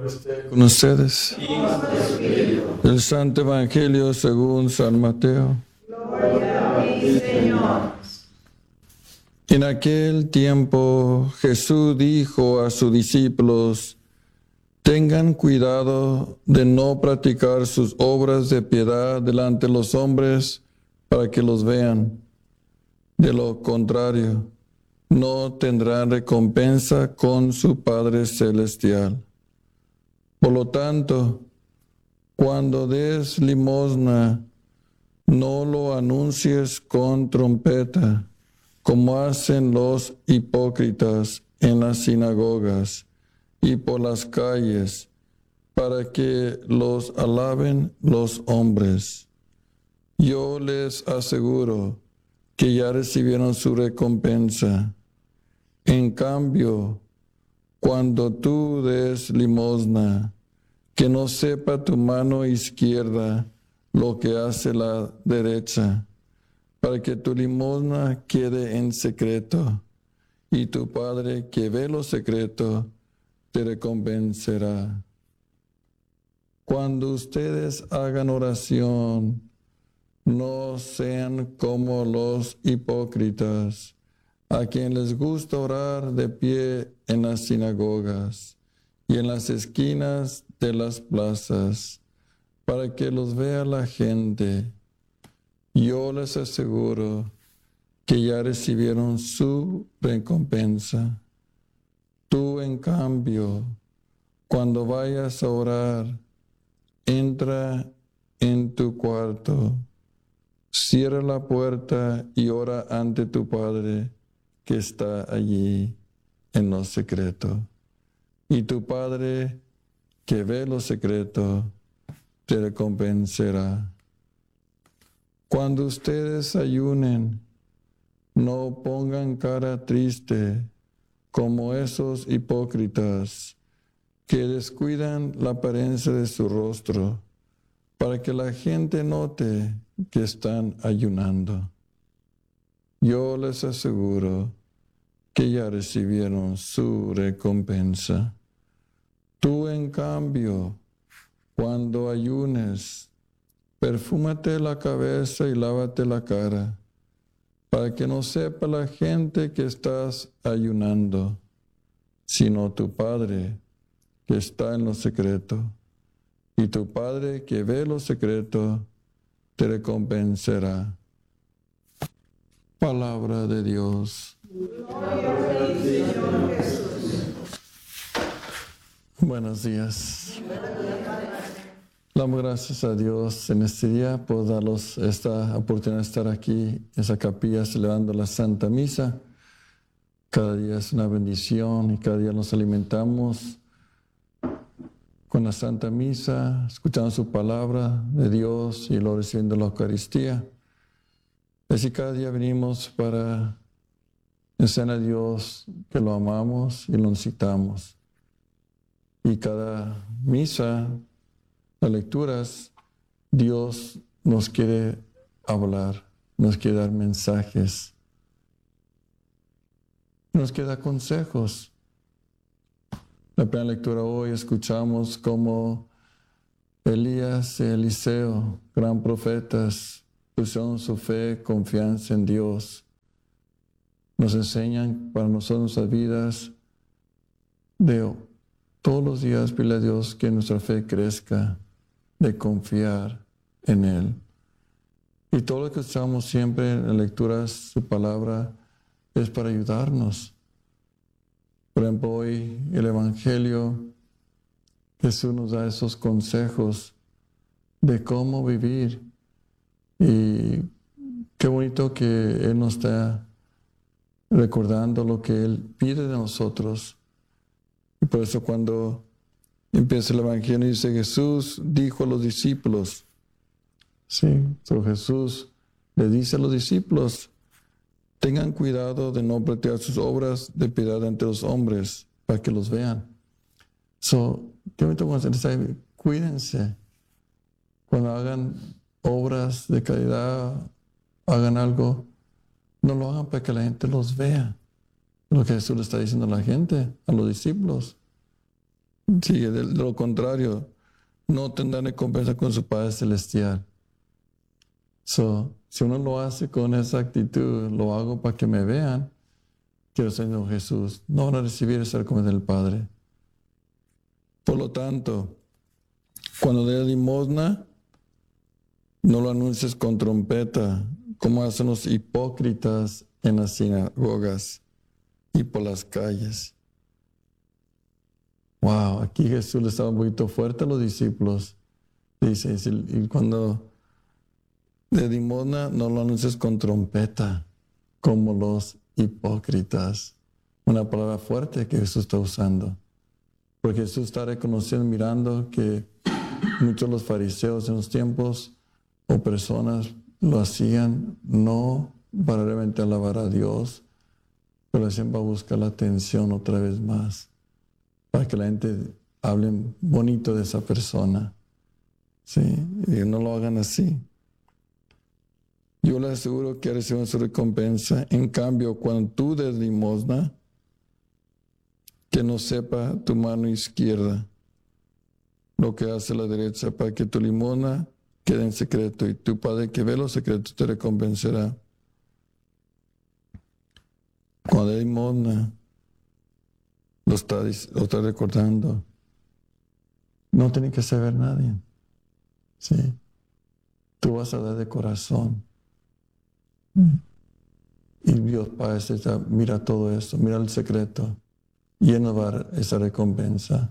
esté con ustedes. El Santo Evangelio según San Mateo. Gloria a ti, Señor. En aquel tiempo Jesús dijo a sus discípulos: tengan cuidado de no practicar sus obras de piedad delante de los hombres para que los vean. De lo contrario, no tendrán recompensa con su Padre Celestial. Por lo tanto, cuando des limosna, no lo anuncies con trompeta, como hacen los hipócritas en las sinagogas y por las calles, para que los alaben los hombres. Yo les aseguro que ya recibieron su recompensa. En cambio, cuando tú des limosna, que no sepa tu mano izquierda lo que hace la derecha, para que tu limosna quede en secreto, y tu Padre que ve lo secreto te recompensará. Cuando ustedes hagan oración, no sean como los hipócritas, a quien les gusta orar de pie en las sinagogas y en las esquinas de las plazas, para que los vea la gente. Yo les aseguro que ya recibieron su recompensa. Tú, en cambio, cuando vayas a orar, entra en tu cuarto, cierra la puerta y ora ante tu Padre que está allí en lo secreto. Y tu Padre que ve lo secreto te recompensará. Cuando ustedes ayunen, no pongan cara triste como esos hipócritas que descuidan la apariencia de su rostro, para que la gente note que están ayunando. Yo les aseguro que ya recibieron su recompensa. Tú, en cambio, cuando ayunes, perfúmate la cabeza y lávate la cara, para que no sepa la gente que estás ayunando, sino tu Padre que está en lo secreto. Y tu Padre que ve lo secreto te recompensará. Palabra de Dios. Gloria a ti, Señor Jesús. Buenos días. Damos gracias a Dios en este día por darnos esta oportunidad de estar aquí en esa capilla celebrando la Santa Misa. Cada día es una bendición y cada día nos alimentamos con la Santa Misa, escuchando su palabra de Dios y luego recibiendo la Eucaristía. Así cada día venimos para enseñar a Dios que lo amamos y lo necesitamos. Y cada misa, las lecturas, Dios nos quiere hablar, nos quiere dar mensajes, nos quiere dar consejos. La primera lectura hoy escuchamos cómo Elías y Eliseo, gran profetas, pusieron su fe, confianza en Dios. Nos enseñan para nosotros nuestras vidas de todos los días pedirle a Dios que nuestra fe crezca, de confiar en Él. Y todo lo que escuchamos siempre en las lecturas, su palabra, es para ayudarnos. Por ejemplo, hoy el Evangelio, Jesús nos da esos consejos de cómo vivir. Y qué bonito que Él nos está recordando lo que Él pide de nosotros. Y por eso cuando empieza el Evangelio dice: Jesús dijo a los discípulos. Sí, pero Jesús le dice a los discípulos: tengan cuidado de no practicar sus obras de piedad ante los hombres para que los vean. Qué bonito cuando se dice: cuídense. Cuando hagan obras de caridad, hagan algo, no lo hagan para que la gente los vea. Lo que Jesús le está diciendo a la gente, a los discípulos. Sí, de lo contrario, no tendrán recompensa con su Padre Celestial. Si uno lo hace con esa actitud, lo hago para que me vean, quiero Señor Jesús, no van a recibir esa recompensa del Padre. Por lo tanto, cuando des limosna, no lo anuncies con trompeta, como hacen los hipócritas en las sinagogas y por las calles. Wow, aquí Jesús le estaba un poquito fuerte a los discípulos. Dice, y cuando de limosna no lo anuncies con trompeta, como los hipócritas. Una palabra fuerte que Jesús está usando. Porque Jesús está reconociendo, mirando que muchos de los fariseos en los tiempos o personas lo hacían no para realmente alabar a Dios, pero lo hacían para buscar la atención otra vez más, para que la gente hable bonito de esa persona. ¿Sí? Y no lo hagan así. Yo les aseguro que reciben su recompensa. En cambio, cuando tú des limosna, que no sepa tu mano izquierda lo que hace la derecha, para que tu limosna quede en secreto, y tu Padre que ve los secretos te recompensará. Cuando des limosna, lo está recordando. No tiene que saber nadie. ¿Sí? Tú vas a dar de corazón. Y Dios Padre mira todo eso, mira el secreto, y Él nos va a dar esa recompensa.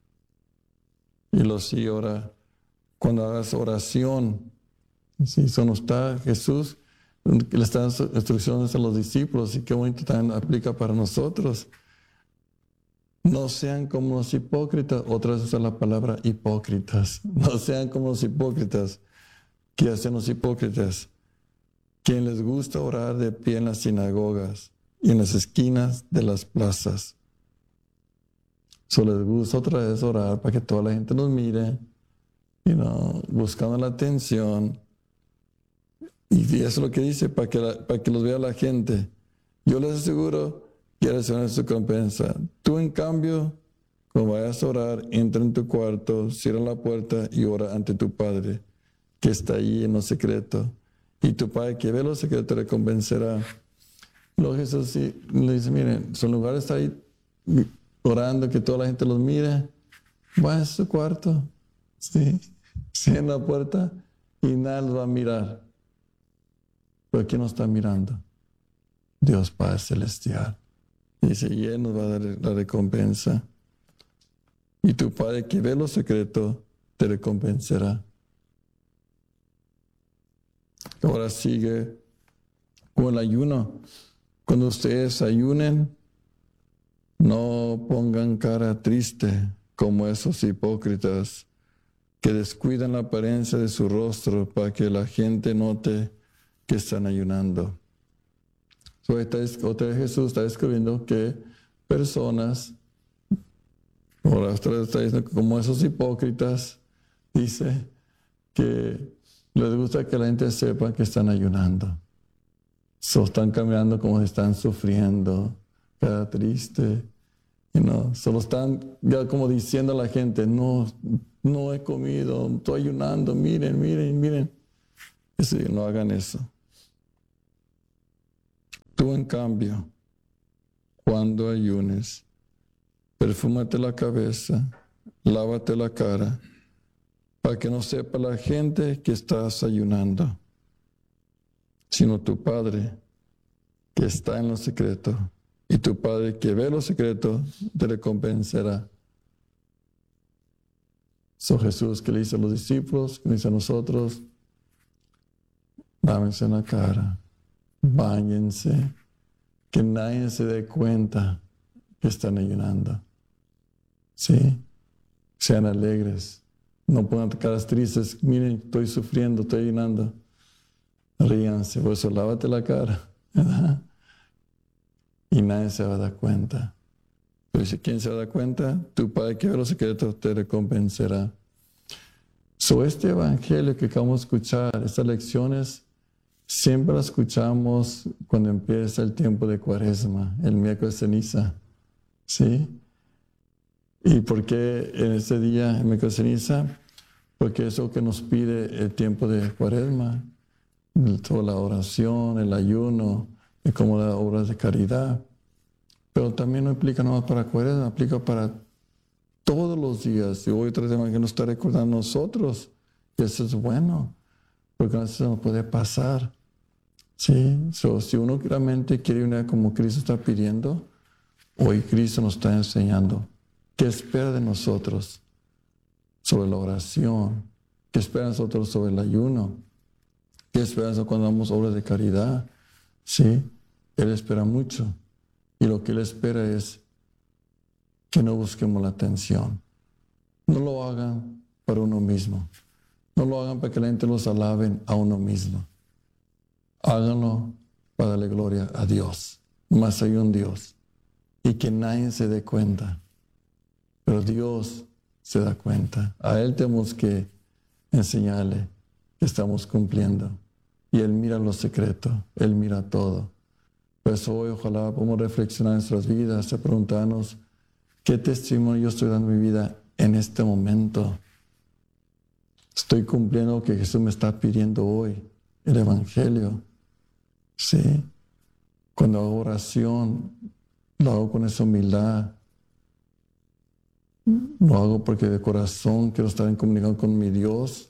Y lo sigue ahora, cuando hagas oración, ¿sí? Eso no está Jesús, le está dando instrucciones a los discípulos, y qué bonito también aplica para nosotros. No sean como los hipócritas, otra vez usa la palabra hipócritas. No sean como los hipócritas. ¿Qué hacen los hipócritas? Quien les gusta orar de pie en las sinagogas y en las esquinas de las plazas. Les gusta otra vez orar para que toda la gente los mire, buscando la atención. Y eso es lo que dice, para que los vea la gente. Yo les aseguro que recibirán su recompensa. Tú, en cambio, cuando vayas a orar, entra en tu cuarto, cierra la puerta y ora ante tu Padre, que está ahí en lo secreto. Y tu Padre que ve lo secreto te recompensará. Luego Jesús le dice, miren, su lugar está ahí orando, que toda la gente los mire. Va a su cuarto, ¿sí? Cierra la puerta y nadie los va a mirar. Pero ¿quién nos está mirando? Dios Padre Celestial. Dice, y Él nos va a dar la recompensa. Y tu Padre que ve lo secreto te recompensará. Ahora sigue con el ayuno. Cuando ustedes ayunen, no pongan cara triste como esos hipócritas que descuidan la apariencia de su rostro para que la gente note que están ayunando. Otra vez Jesús está describiendo que personas, ahora otra vez está diciendo que como esos hipócritas, dice que les gusta que la gente sepa que están ayunando. Están caminando como si están sufriendo, cara triste. Solo están ya como diciendo a la gente, no he comido, estoy ayunando, miren. Sí, no hagan eso. Tú, en cambio, cuando ayunes, perfúmate la cabeza, lávate la cara, para que no sepa la gente que estás ayunando, sino tu Padre que está en lo secreto, y tu Padre que ve lo secreto te recompensará. Jesús que le dice a los discípulos, que le dice a nosotros, lávense la cara, báñense, que nadie se dé cuenta que están ayunando. ¿Sí? Sean alegres. No pongan caras tristes. Miren, estoy sufriendo, estoy ayunando. Ríanse, por eso lávate la cara, ¿verdad? Y nadie se va a dar cuenta. Pero si ¿quién se va a dar cuenta? Tu Padre que ve los secretos te recompensará. Este evangelio que acabamos de escuchar, estas lecciones, siempre las escuchamos cuando empieza el tiempo de Cuaresma, el miércoles de ceniza. ¿Sí? ¿Y por qué en este día en miércoles de ceniza? Porque es lo que nos pide el tiempo de Cuaresma, toda la oración, el ayuno, y como las obras de caridad. Pero también no implica nada más para Cuaresma, aplica para todos los días. Y hoy otro tema que nos está recordando a nosotros. Y eso es bueno, porque a veces nos puede pasar. ¿Sí? Si uno realmente quiere una como Cristo está pidiendo, hoy Cristo nos está enseñando qué espera de nosotros sobre la oración, qué espera de nosotros sobre el ayuno, qué espera de nosotros cuando damos obras de caridad. ¿Sí? Él espera mucho. Y lo que Él espera es que no busquemos la atención. No lo hagan para uno mismo. No lo hagan para que la gente los alaben a uno mismo. Háganlo para darle gloria a Dios. Más hay un Dios. Y que nadie se dé cuenta. Pero Dios se da cuenta. A Él tenemos que enseñarle que estamos cumpliendo. Y Él mira lo secreto. Él mira todo. Por eso hoy ojalá podamos reflexionar en nuestras vidas, a preguntarnos qué testimonio yo estoy dando en mi vida en este momento. Estoy cumpliendo lo que Jesús me está pidiendo hoy, el Evangelio. Sí. Cuando hago oración, lo hago con esa humildad. Lo hago porque de corazón quiero estar en comunicación con mi Dios.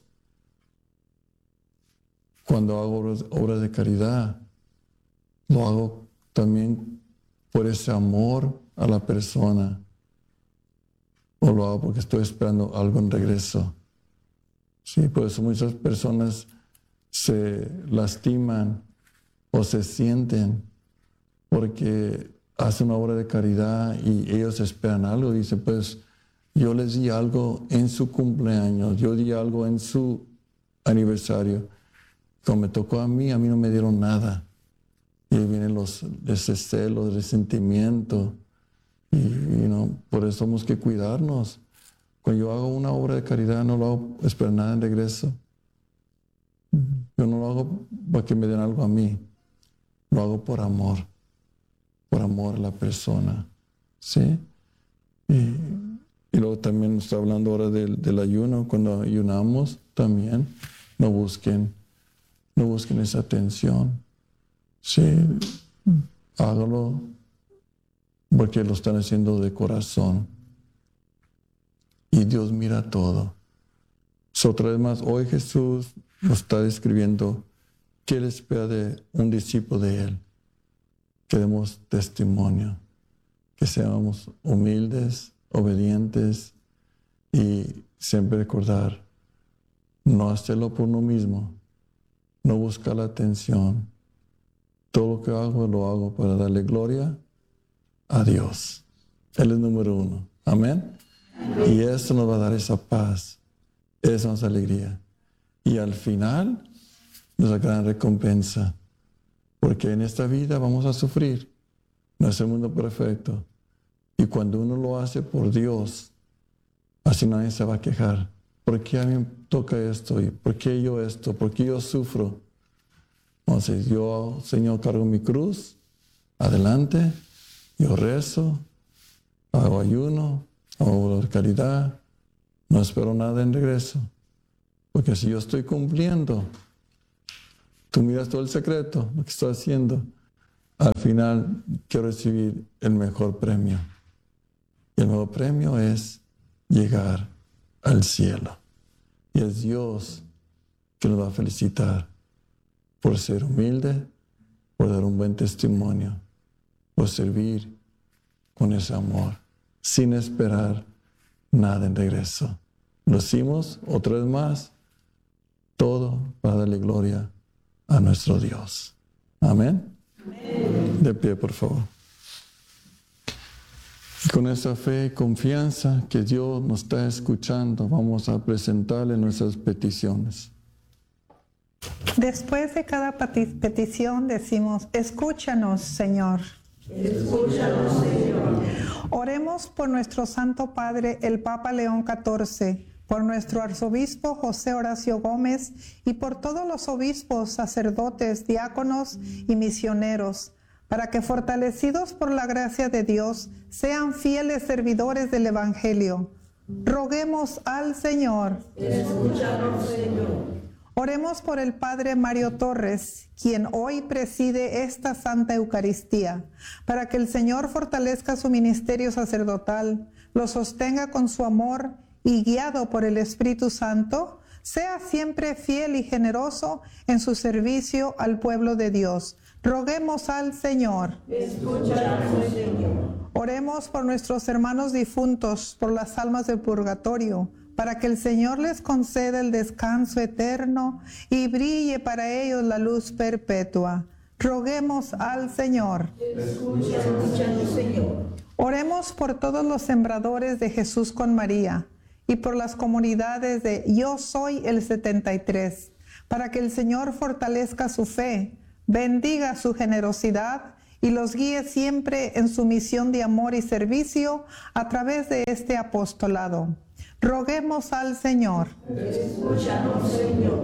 Cuando hago obras de caridad, lo hago también por ese amor a la persona. O lo hago porque estoy esperando algo en regreso. Sí, por eso muchas personas se lastiman o se sienten porque hacen una obra de caridad y ellos esperan algo. Dicen, pues yo les di algo en su cumpleaños, yo di algo en su aniversario. Cuando me tocó a mí no me dieron nada. Y ahí vienen ese celo, el resentimiento. Y por eso tenemos que cuidarnos. Cuando yo hago una obra de caridad, no lo hago esperar nada en regreso. Yo no lo hago para que me den algo a mí. Lo hago por amor a la persona. ¿Sí? Y luego también nos está hablando ahora del ayuno. Cuando ayunamos, también no busquen esa atención. Sí, hágalo porque lo están haciendo de corazón. Y Dios mira todo. Otra vez más, hoy Jesús nos está describiendo qué Él espera de un discípulo de Él. Que demos testimonio, que seamos humildes, obedientes y siempre recordar, no hacerlo por uno mismo, no buscar la atención. Todo lo que hago, lo hago para darle gloria a Dios. Él es número uno. Amén. Y eso nos va a dar esa paz, esa alegría. Y al final, nuestra gran recompensa. Porque en esta vida vamos a sufrir. No es el mundo perfecto. Y cuando uno lo hace por Dios, así nadie se va a quejar. ¿Por qué a mí me toca esto? ¿Y por qué yo esto? ¿Por qué yo sufro? Entonces yo, Señor, cargo mi cruz, adelante, yo rezo, hago ayuno, hago caridad, no espero nada en regreso. Porque si yo estoy cumpliendo, tú miras todo el secreto, lo que estoy haciendo, al final quiero recibir el mejor premio. Y el mejor premio es llegar al cielo. Y es Dios que nos va a felicitar por ser humilde, por dar un buen testimonio, por servir con ese amor, sin esperar nada en regreso. Lo hicimos otra vez más, todo para darle gloria a nuestro Dios. Amén. Amén. De pie, por favor. Y con esa fe y confianza que Dios nos está escuchando, vamos a presentarle nuestras peticiones. Después de cada petición decimos, escúchanos, Señor. Escúchanos, Señor. Oremos por nuestro Santo Padre, el Papa León XIV, por nuestro arzobispo José Horacio Gómez y por todos los obispos, sacerdotes, diáconos y misioneros, para que fortalecidos por la gracia de Dios sean fieles servidores del Evangelio. Roguemos al Señor. Escúchanos, Señor. Oremos por el Padre Mario Torres, quien hoy preside esta Santa Eucaristía, para que el Señor fortalezca su ministerio sacerdotal, lo sostenga con su amor y, guiado por el Espíritu Santo, sea siempre fiel y generoso en su servicio al pueblo de Dios. Roguemos al Señor. Escúchanos, Señor. Oremos por nuestros hermanos difuntos, por las almas del purgatorio, para que el Señor les conceda el descanso eterno y brille para ellos la luz perpetua. Roguemos al Señor. Escúchanos, Señor. Oremos por todos los sembradores de Jesús con María y por las comunidades de Yo Soy el 73, para que el Señor fortalezca su fe, bendiga su generosidad y los guíe siempre en su misión de amor y servicio a través de este apostolado. Roguemos al Señor. Escúchanos, Señor.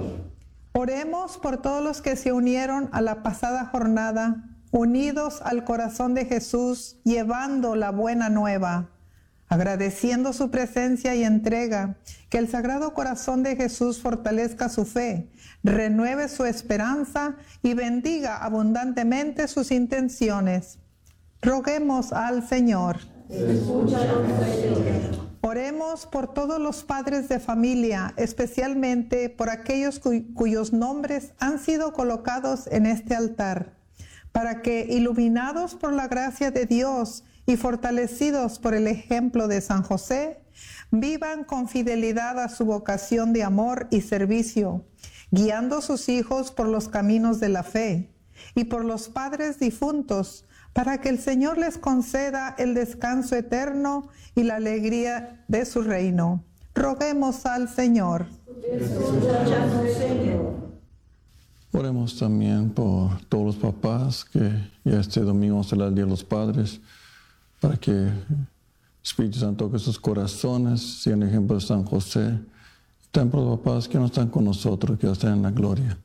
Oremos por todos los que se unieron a la pasada jornada, unidos al corazón de Jesús, llevando la buena nueva, agradeciendo su presencia y entrega, que el Sagrado Corazón de Jesús fortalezca su fe, renueve su esperanza y bendiga abundantemente sus intenciones. Roguemos al Señor. Escúchanos, Señor. Oremos por todos los padres de familia, especialmente por aquellos cuyos nombres han sido colocados en este altar, para que, iluminados por la gracia de Dios y fortalecidos por el ejemplo de San José, vivan con fidelidad a su vocación de amor y servicio, guiando a sus hijos por los caminos de la fe, y por los padres difuntos, para que el Señor les conceda el descanso eterno y la alegría de su reino. Roguemos al Señor. Escúchanos, Señor. Oremos también por todos los papás, que ya este domingo será el Día de los Padres, para que el Espíritu Santo toque sus corazones, sigan el ejemplo de San José. También por los papás que no están con nosotros, que ya están en la gloria.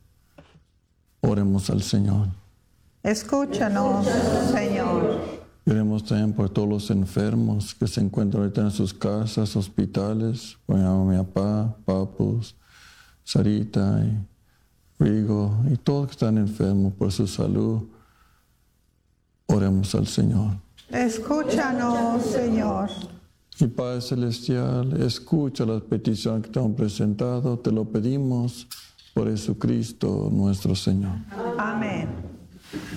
Oremos al Señor. Escúchanos, Señor. Oremos también por todos los enfermos que se encuentran ahorita en sus casas, hospitales, por mi papá, Papus, Sarita y Rigo, y todos que están enfermos por su salud. Oremos al Señor. Escúchanos, Señor. Y Padre Celestial, escucha las peticiones que te han presentado, te lo pedimos por Jesucristo nuestro Señor. Amén.